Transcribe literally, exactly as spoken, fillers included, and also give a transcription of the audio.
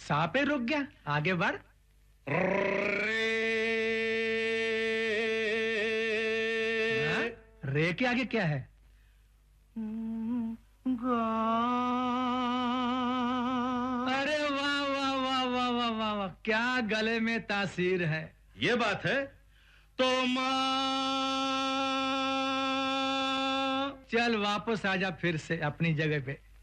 सा पे रुक गया, आगे बढ़। रे हाँ? रे के आगे क्या है? गा। अरे वाह वाह वाह वाह वाह वाह वाह, क्या गले में तासीर है। ये बात है तो माँ। चल वापस आजा फिर से अपनी जगह पे।